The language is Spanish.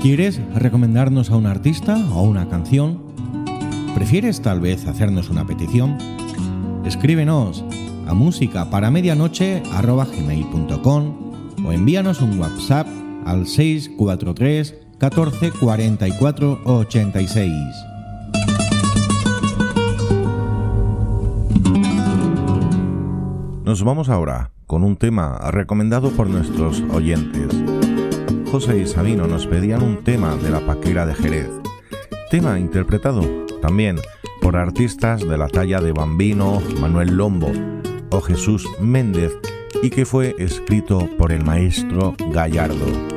¿Quieres recomendarnos a un artista o una canción? ¿Prefieres tal vez hacernos una petición? Escríbenos a musicaparamedianoche@gmail.com o envíanos un WhatsApp al 643 14 44 86. Nos vamos ahora con un tema recomendado por nuestros oyentes. José y Sabino nos pedían un tema de la Paquera de Jerez, tema interpretado también por artistas de la talla de Bambino, Manuel Lombo o Jesús Méndez y que fue escrito por el maestro Gallardo.